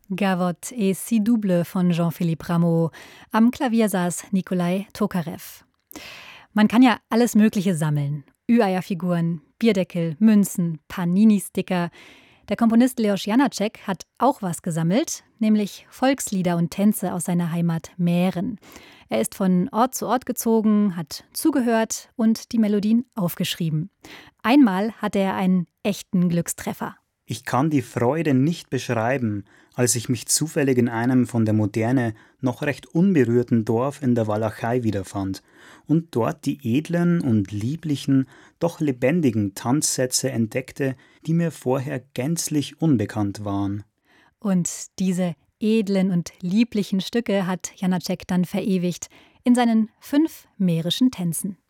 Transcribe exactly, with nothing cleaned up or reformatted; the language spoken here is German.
Gavotte et si double von Jean-Philippe Rameau. Am Klavier saß Nikolai Tokarev. Man kann ja alles Mögliche sammeln. Ü-Eier-Figuren, Bierdeckel, Münzen, Panini-Sticker. Der Komponist Leos Janáček hat auch was gesammelt, nämlich Volkslieder und Tänze aus seiner Heimat Mähren. Er ist von Ort zu Ort gezogen, hat zugehört und die Melodien aufgeschrieben. Einmal hatte er einen echten Glückstreffer. Ich kann die Freude nicht beschreiben, als ich mich zufällig in einem von der Moderne noch recht unberührten Dorf in der Walachei wiederfand und dort die edlen und lieblichen, doch lebendigen Tanzsätze entdeckte, die mir vorher gänzlich unbekannt waren. Und diese edlen und lieblichen Stücke hat Janáček dann verewigt in seinen fünf mährischen Tänzen.